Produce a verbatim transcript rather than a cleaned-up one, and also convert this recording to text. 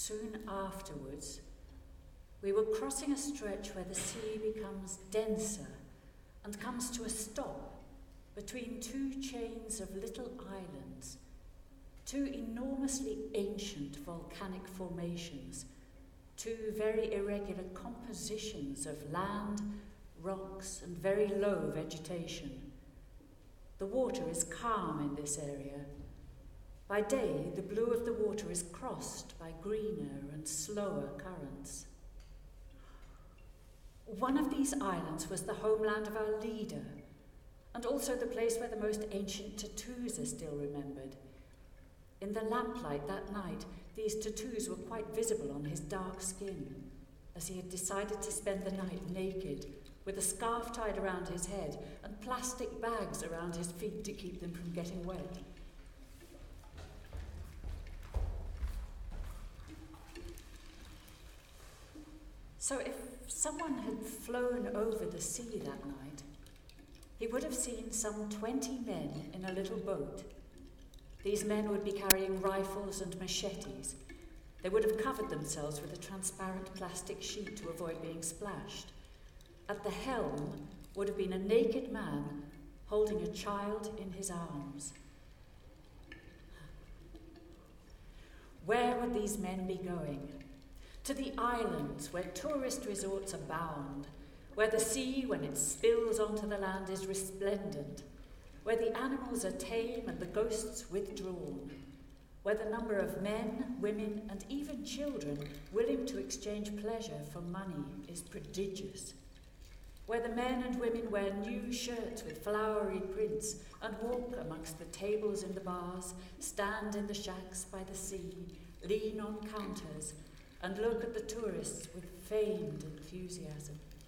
soon afterwards, we were crossing a stretch where the sea becomes denser and comes to a stop between two chains of little islands, two enormously ancient volcanic formations, two very irregular compositions of land, rocks, and very low vegetation. The water is calm in this area. By day, the blue of the water is crossed by greener and slower currents. One of these islands was the homeland of our leader, and also the place where the most ancient tattoos are still remembered. In the lamplight that night, these tattoos were quite visible on his dark skin, as he had decided to spend the night naked, with a scarf tied around his head and plastic bags around his feet to keep them from getting wet. So if someone had flown over the sea that night, he would have seen some twenty men in a little boat. These men would be carrying rifles and machetes. They would have covered themselves with a transparent plastic sheet to avoid being splashed. At the helm would have been a naked man holding a child in his arms. Where would these men be going? To the islands where tourist resorts abound, where the sea, when it spills onto the land, is resplendent, where the animals are tame and the ghosts withdrawn, where the number of men, women, and even children willing to exchange pleasure for money is prodigious, where the men and women wear new shirts with flowery prints and walk amongst the tables in the bars, stand in the shacks by the sea, lean on counters, and look at the tourists with feigned enthusiasm.